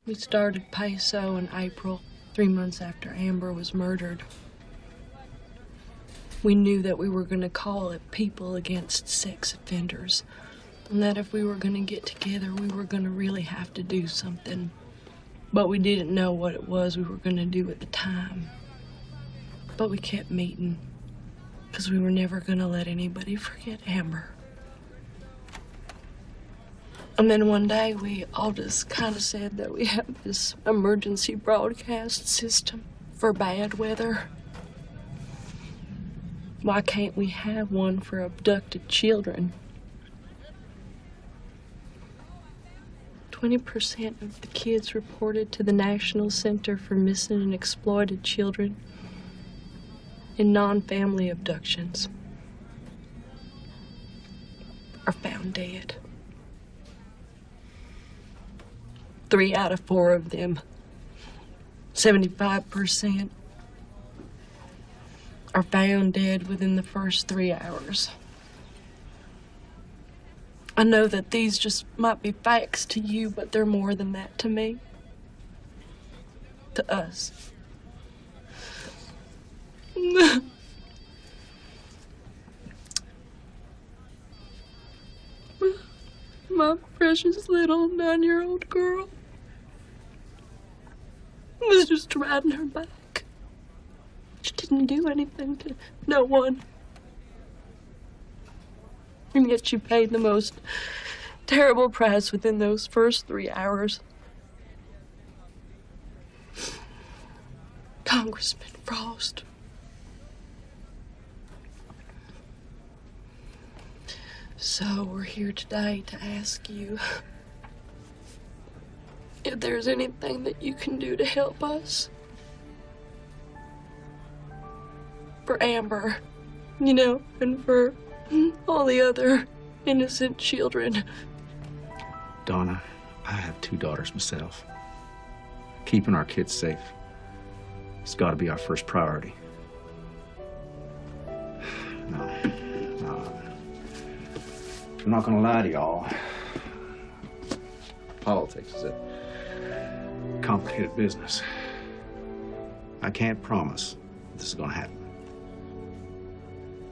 We started Peso in April, 3 months after Amber was murdered. We knew that we were going to call it People Against Sex Offenders, and that if we were going to get together, we were going to really have to do something. But we didn't know what it was we were going to do at the time. But we kept meeting, because we were never going to let anybody forget Amber. And then one day, we all just kind of said that we have this emergency broadcast system for bad weather. Why can't we have one for abducted children? 20% of the kids reported to the National Center for Missing and Exploited Children in non-family abductions are found dead. 3 out of 4 of them, 75%, are found dead within the first 3 hours. I know that these just might be facts to you, but they're more than that to me. To us. My precious little 9-year-old girl was just riding her back. She didn't do anything to no one. And yet she paid the most terrible price within those first 3 hours. Congressman Frost. So we're here today to ask you if there's anything that you can do to help us. For Amber, you know, and for all the other innocent children. Donna, I have 2 daughters myself. Keeping our kids safe, it's got to be our first priority. No. I'm not gonna lie to y'all. Politics is a complicated business. I can't promise this is gonna happen.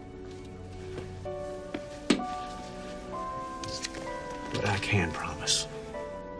But I can promise